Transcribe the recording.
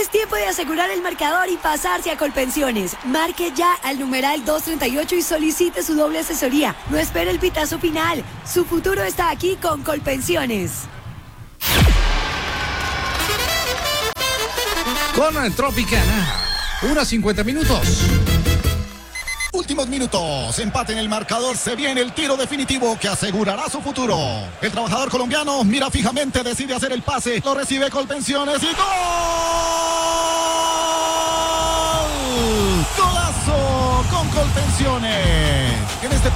Es tiempo de asegurar el marcador y pasarse a Colpensiones. Marque ya al numeral 238 y solicite su doble asesoría. No espere el pitazo final. Su futuro está aquí con Colpensiones. Con Tropicana. 1:50 minutos. Últimos minutos, empate en el marcador, se viene el tiro definitivo que asegurará su futuro. El trabajador colombiano mira fijamente, decide hacer el pase, lo recibe Colpensiones y ¡gol! ¡Golazo con Colpensiones! En este